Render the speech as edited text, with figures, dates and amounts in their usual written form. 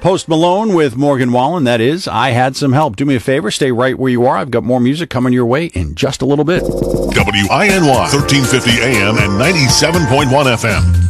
Post Malone with Morgan Wallen. That is, I Had Some Help. Do me a favor, stay right where you are. I've got more music coming your way in just a little bit. WINY 1350 AM and 97.1 FM.